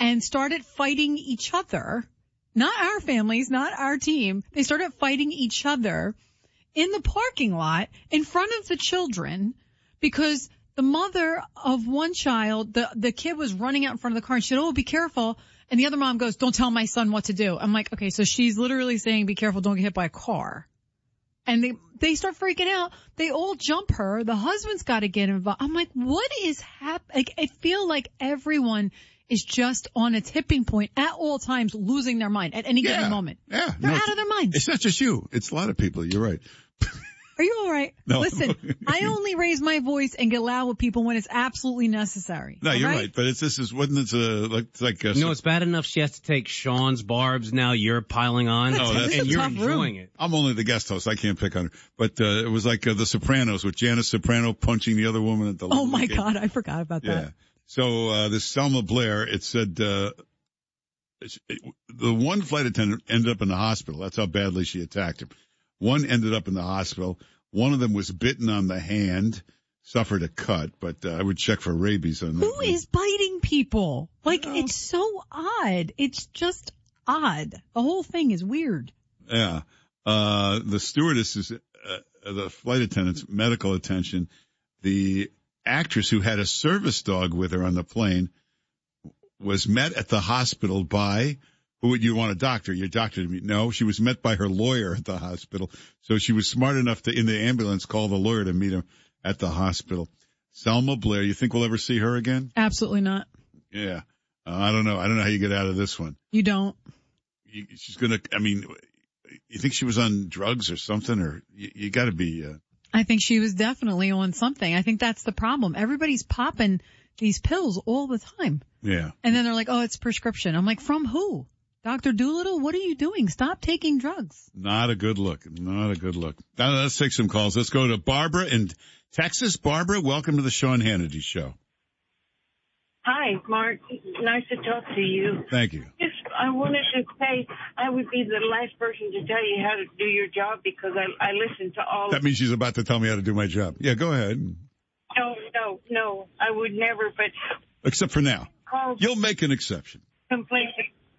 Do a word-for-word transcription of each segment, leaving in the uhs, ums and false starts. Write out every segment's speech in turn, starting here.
and started fighting each other. Not our families, not our team. They started fighting each other in the parking lot in front of the children because the mother of one child, the, the kid was running out in front of the car and she said, oh, be careful. And the other mom goes, don't tell my son what to do. I'm like, okay, so she's literally saying, be careful, don't get hit by a car. And they, they start freaking out. They all jump her. The husband's got to get involved. I'm like, what is happening? Like, I feel like everyone is just on a tipping point at all times, losing their mind at any yeah, given moment. Yeah. They're no, out of their minds. It's not just you. It's a lot of people. You're right. Are you all right? No. Listen, I only raise my voice and get loud with people when it's absolutely necessary. No, you're right? right. But it's, this is, wasn't it a, like, like a, you know, it's bad enough she has to take Sean's barbs. Now you're piling on. Oh, that's and a you're tough enjoying room. it. I'm only the guest host. I can't pick on her. But, uh, it was like uh, The Sopranos with Janice Soprano punching the other woman at the Oh my game. God, I forgot about Yeah. that. So, uh, this Selma Blair, it said, uh, it, the one flight attendant ended up in the hospital. That's how badly she attacked him. One ended up in the hospital. One of them was bitten on the hand, suffered a cut, but uh, I would check for rabies on that. Who is biting people? Like, No. it's so odd. It's just odd. The whole thing is weird. Yeah. Uh, the stewardess, uh, the flight attendant's medical attention. The actress who had a service dog with her on the plane was met at the hospital by, who would you want a doctor? Your doctor to meet? No, she was met by her lawyer at the hospital. So she was smart enough to, in the ambulance, call the lawyer to meet him at the hospital. Selma Blair, you think we'll ever see her again? Absolutely not. Yeah. Uh, I don't know. I don't know how you get out of this one. You don't. You, she's going to, I mean, you think she was on drugs or something, or you, you got to be, uh, I think she was definitely on something. I think that's the problem. Everybody's popping these pills all the time. yeah. And then they're like, oh, it's prescription. I'm like, from who? Doctor Doolittle, what are you doing? Stop taking drugs. Not a good look. Not a good look. Now, let's take some calls. Let's go to Barbara in Texas. Barbara, welcome to the Sean Hannity Show. Hi, Mark. Nice to talk to you. Thank you. Just, I wanted to say I would be the last person to tell you how to do your job because I, I listen to all That of means she's about to tell me how to do my job. Yeah, go ahead. No, no, no. I would never, but Except for now. call You'll make an exception. complaints,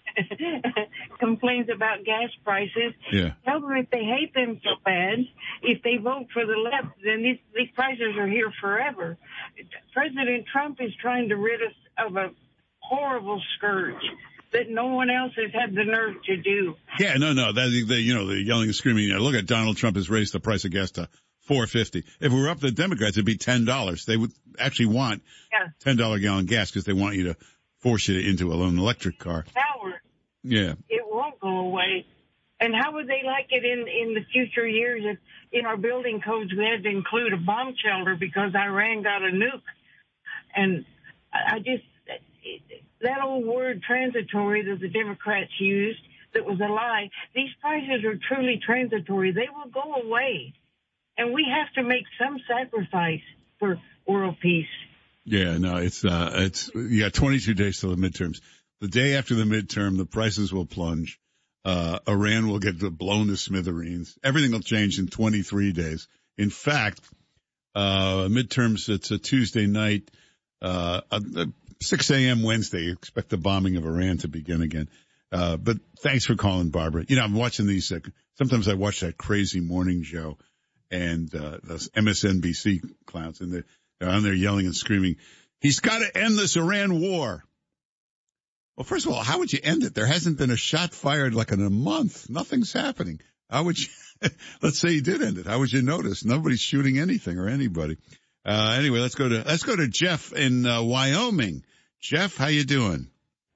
complaints about gas prices. Yeah. Tell them if they hate them so bad, if they vote for the left, then these, these prices are here forever. President Trump is trying to rid us of a horrible scourge that no one else has had the nerve to do. Yeah, no, no. That, the, you know, the yelling and screaming. You know, look at Donald Trump has raised the price of gas to four fifty. If we were up to the Democrats, it'd be ten dollars. They would actually want Yeah. ten dollar gallon gas because they want you to force you into an electric car. Power. Yeah. It won't go away. And how would they like it in, in the future years if in our building codes we had to include a bomb shelter because Iran got a nuke? And I I just, that old word transitory that the Democrats used that was a lie, these prices are truly transitory. They will go away. And we have to make some sacrifice for world peace. Yeah, no, it's, uh, it's, you got twenty-two days till the midterms. The day after the midterm, the prices will plunge. Uh, Iran will get blown to smithereens. Everything will change in twenty-three days. In fact, uh, midterms, it's a Tuesday night, uh, uh six a.m. Wednesday. Expect the bombing of Iran to begin again. Uh, but thanks for calling, Barbara. You know, I'm watching these, uh, sometimes I watch that crazy morning show and, uh, those M S N B C clowns and they're, they're on there yelling and screaming, he's got to end this Iran war. Well, first of all, how would you end it? There hasn't been a shot fired like in a month. Nothing's happening. How would you, let's say he did end it. How would you notice? Nobody's shooting anything or anybody. Uh, anyway, let's go to, let's go to Jeff in, uh, Wyoming. Jeff, how you doing?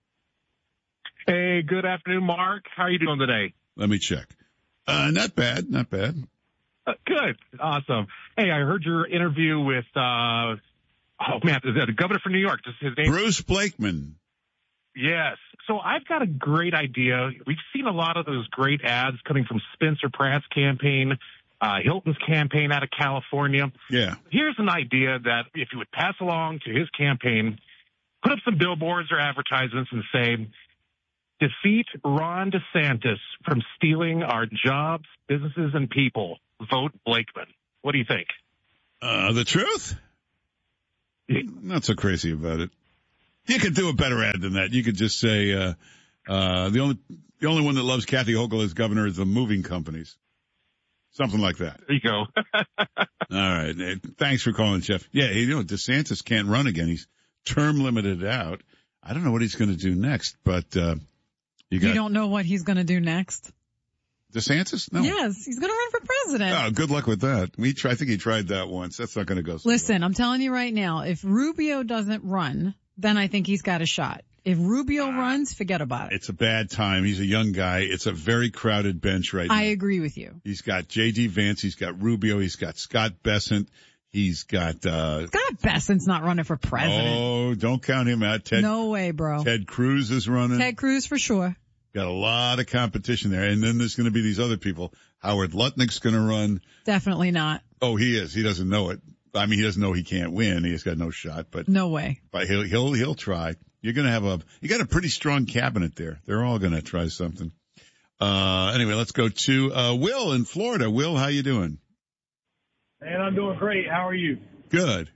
Hey, good afternoon, Mark. How are you doing today? Let me check. Uh, not bad, not bad. Uh, good. Awesome. Hey, I heard your interview with, uh, oh man, the governor from New York. Just his name. Bruce Blakeman. Yes. So I've got a great idea. We've seen a lot of those great ads coming from Spencer Pratt's campaign, uh, Hilton's campaign out of California. Yeah. Here's an idea that if you would pass along to his campaign, put up some billboards or advertisements and say, defeat Ron DeSantis from stealing our jobs, businesses, and people. Vote Blakeman. What do you think? Uh, the truth? Not so crazy about it. You could do a better ad than that. You could just say, uh, uh, the only, the only one that loves Kathy Hochul as governor is the moving companies. Something like that. There you go. All right. Thanks for calling, Jeff. Yeah, you know, DeSantis can't run again. He's term limited out. I don't know what he's going to do next, but, uh, you got. You don't know what he's going to do next? DeSantis? No. Yes, he's going to run for president. Oh, good luck with that. We try, I think he tried that once. That's not going to go so Listen, well. I'm telling you right now, if Rubio doesn't run, then I think he's got a shot. If Rubio ah, runs, forget about it. It's a bad time. He's a young guy. It's a very crowded bench right now. I agree with you. He's got J D. Vance. He's got Rubio. He's got Scott Bessent. He's got, uh. Scott Bessent's not running for president. Oh, don't count him out. Ted. No way, bro. Ted Cruz is running. Ted Cruz for sure. Got a lot of competition there. And then there's going to be these other people. Howard Lutnick's going to run. Definitely not. Oh, he is. He doesn't know it. I mean, he doesn't know he can't win. He's got no shot, but. No way. But he'll, he'll, he'll try. You're going to have a, you got a pretty strong cabinet there. They're all going to try something. Uh, anyway, let's go to, uh, Will in Florida. Will, how you doing? Man, I'm doing great. How are you? Good.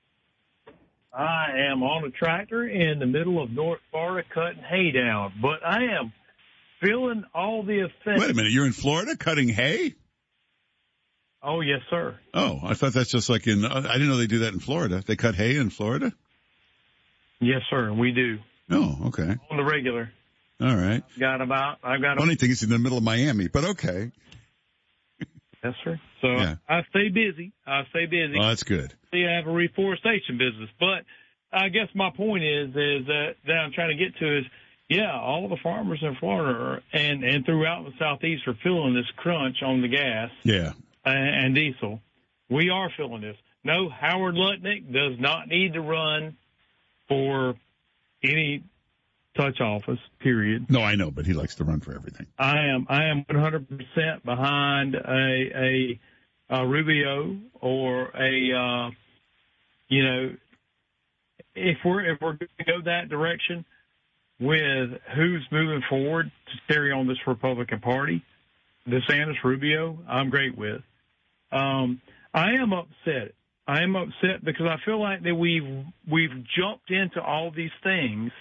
I am on a tractor in the middle of North Florida cutting hay down, but I am feeling all the effects. Wait a minute. You're in Florida cutting hay? Oh, yes, sir. Oh, I thought that's just like in, I didn't know they do that in Florida. They cut hay in Florida? Yes, sir. We do. Oh, okay. On the regular. All right. Got about, I've got. Funny thing is in the middle of Miami, but okay. Yes, sir. So yeah. I stay busy. I stay busy. Oh, that's good. See, I have a reforestation business, but I guess my point is, is that, that I'm trying to get to is, yeah, all the farmers in Florida are, and, and throughout the Southeast are feeling this crunch on the gas. Yeah. And, and diesel. We are feeling this. No, Howard Lutnick does not need to run for any such office, period. No, I know, but he likes to run for everything. I am I am one hundred percent behind a, a, a Rubio or a, uh, you know, if we're, if we're going to go that direction with who's moving forward to carry on this Republican Party, DeSantis, Rubio, I'm great with. Um, I am upset. I am upset because I feel like that we've we've jumped into all these things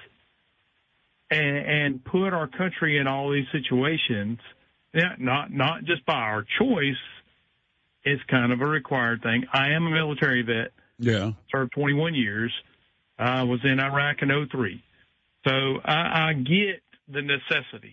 and, and put our country in all these situations. Not not just by our choice. It's kind of a required thing. I am a military vet. Yeah, served twenty-one years. I was in Iraq in oh three. So I, I get the necessity,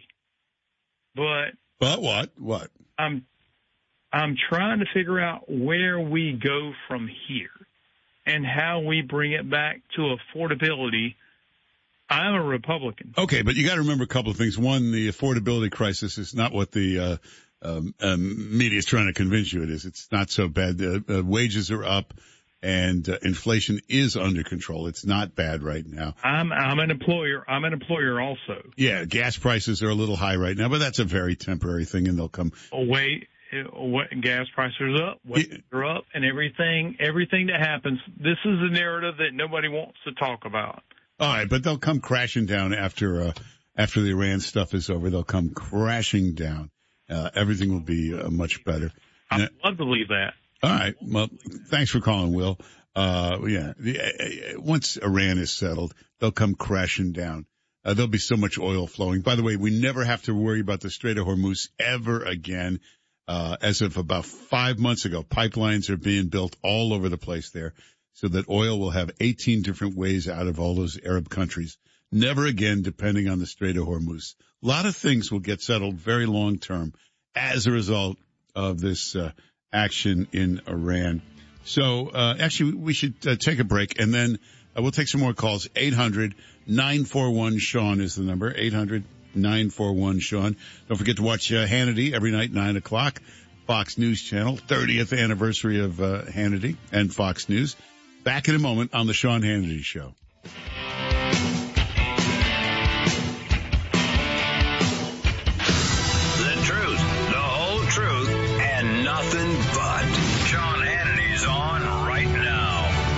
but but what what I'm. I'm trying to figure out where we go from here and how we bring it back to affordability. I'm a Republican. Okay, but you got to remember a couple of things. One, the affordability crisis is not what the uh, um, um, media is trying to convince you it is. It's not so bad. Uh, uh, wages are up, and uh, inflation is under control. It's not bad right now. I'm I'm an employer. I'm an employer also. Yeah, gas prices are a little high right now, but that's a very temporary thing, and they'll come. Oh, wait. What gas prices are up, wages are up, and everything, everything that happens. This is a narrative that nobody wants to talk about. All right, but they'll come crashing down after uh, after the Iran stuff is over. They'll come crashing down. Uh, everything will be uh, much better. I'd and, love to believe that. All right. Well, thanks for calling, Will. Uh, yeah. The, uh, once Iran is settled, they'll come crashing down. Uh, there'll be so much oil flowing. By the way, we never have to worry about the Strait of Hormuz ever again. Uh, as of about five months ago, pipelines are being built all over the place there so that oil will have eighteen different ways out of all those Arab countries. Never again depending on the Strait of Hormuz. A lot of things will get settled very long term as a result of this uh, action in Iran. So, uh, actually, we should uh, take a break and then uh, we'll take some more calls. eight hundred nine four one Sean is the number. eight hundred nine four one Sean. Don't forget to watch uh, Hannity every night, nine o'clock. Fox News Channel, thirtieth anniversary of uh, Hannity and Fox News. Back in a moment on the Sean Hannity Show.